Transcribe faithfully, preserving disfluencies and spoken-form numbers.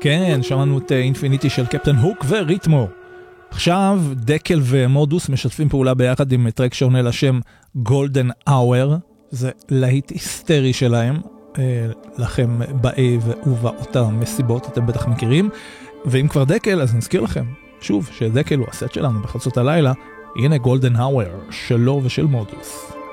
כן, שמענו את אינפיניטי של קפטן הוק וריתמו. עכשיו דקל ומודוס משתפים פעולה ביחד עם טרק שעונה לשם גולדן אאואר, זה להיט היסטרי שלהם, לכם באי ובאותה מסיבות, אתם בטח מכירים. ואם כבר דקל, אז נזכיר לכם שוב שדקל הוא הסט שלנו בחצות הלילה. הנה גולדן אאואר שלו ושל מודוס.